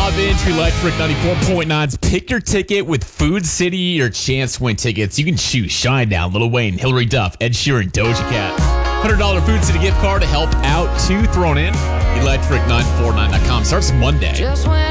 Bob into Electric 94.9's Pick Your Ticket with Food City or Chance to Win tickets. You can choose Shinedown, Lil Wayne, Hillary Duff, Ed Sheeran, Doja Cat. $100 Food City gift card to help out. 2 thrown in. Electric949.com. Starts Monday.